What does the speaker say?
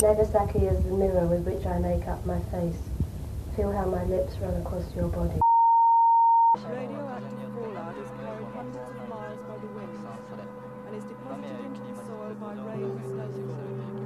Nagasaki is the mirror with which I make up my face. Feel how my lips run across your body. Radioactive fallout is carried hundreds of miles by the wind and is deposited into the soil by rain, snow, and wind.